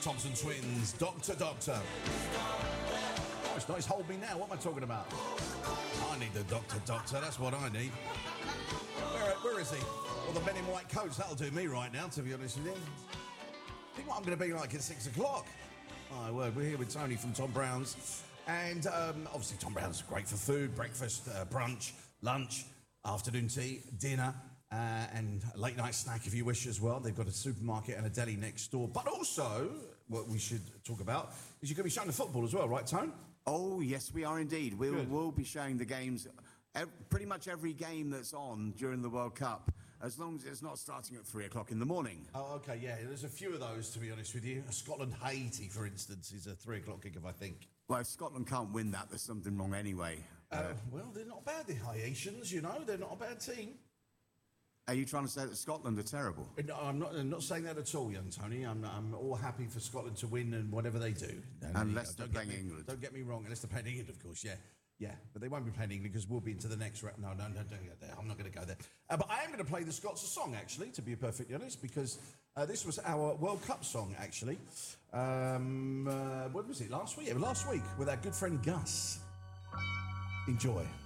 Thompson Twins, Doctor Doctor. Oh, it's nice. Hold me now. What am I talking about? I need the Doctor Doctor. That's what I need. Where is he? Well, the men in white coats. That'll do me right now, to be honest with you. Think what I'm going to be like at 6 o'clock. My word, we're here with Tony from Tom Brown's. And obviously Tom Brown's great for food, breakfast, brunch, lunch, afternoon tea, dinner, and a late night snack if you wish as well. They've got a supermarket and a deli next door. But also, what we should talk about is you're going to be showing the football as well, right, Tone? Oh, yes, we are indeed. We'll be showing the games, pretty much every game that's on during the World Cup, as long as it's not starting at 3 o'clock in the morning. Oh, OK, yeah. There's a few of those, to be honest with you. Scotland-Haiti, for instance, is a 3 o'clock kick-off, I think. Well, if Scotland can't win that, there's something wrong anyway. Well, they're not bad, the Haitians, you know. They're not a bad team. Are you trying to say that Scotland are terrible? No, I'm not saying that at all, young Tony. I'm all happy for Scotland to win and whatever they do. Unless they're playing England. Don't get me wrong, unless they're playing England, of course, yeah. Yeah, but they won't be playing England because we'll be into the next round. No, don't get there. I'm not going to go there. But I am going to play the Scots a song, actually, to be perfectly honest, because this was our World Cup song, actually. When was it? Last week? Yeah, last week with our good friend Gus. Enjoy.